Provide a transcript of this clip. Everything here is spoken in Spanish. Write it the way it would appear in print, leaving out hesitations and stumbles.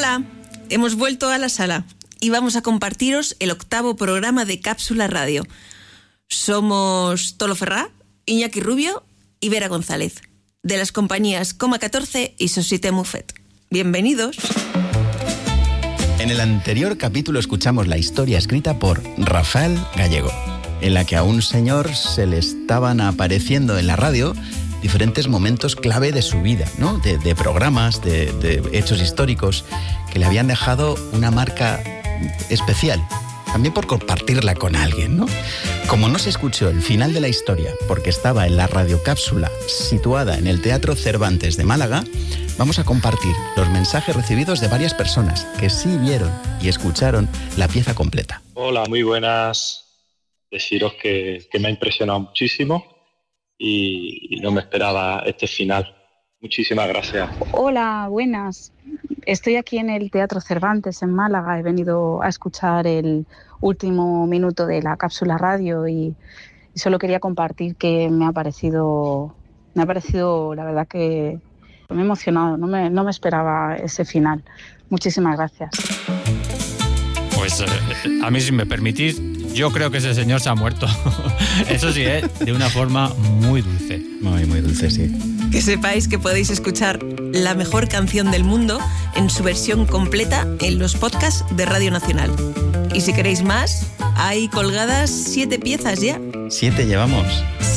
Hola, hemos vuelto a la sala y vamos a compartiros el 8º programa de Cápsula Radio. Somos Tolo Ferrá, Iñaki Rubio y Vera González, de las compañías Coma 14 y Société Muffet. Bienvenidos. En el anterior capítulo escuchamos la historia escrita por Rafael Gallego, en la que a un señor se le estaban apareciendo en la radio diferentes momentos clave de su vida, ¿no? De programas, de hechos históricos que le habían dejado una marca especial, también por compartirla con alguien, ¿no? Como no se escuchó el final de la historia porque estaba en la radiocápsula situada en el Teatro Cervantes de Málaga, vamos a compartir los mensajes recibidos de varias personas que sí vieron y escucharon la pieza completa. Hola, muy buenas. Deciros que me ha impresionado muchísimo y no me esperaba este final. Muchísimas gracias. Hola, buenas. Estoy aquí en el Teatro Cervantes en Málaga. He venido a escuchar el último minuto de la cápsula radio y solo quería compartir que me ha parecido la verdad que me ha emocionado. No me esperaba ese final. Muchísimas gracias. Pues a mí, si me permitís, yo creo que ese señor se ha muerto. Eso sí, de una forma muy dulce. Muy dulce, sí. Que sepáis que podéis escuchar la mejor canción del mundo en su versión completa en los podcasts de Radio Nacional. Y si queréis más, hay colgadas 7 piezas ya. 7 llevamos.